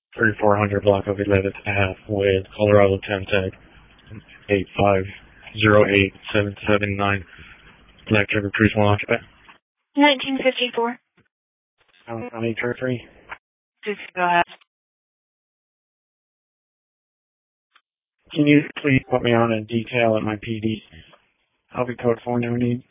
3400 block of 11th Ave with Colorado 10 tag 8508779. Black Trevor Cruise 1 occupy. 1954. How many turn 3? Go ahead. Can you please put me on a detail at my PD? I'll be code 4 no need.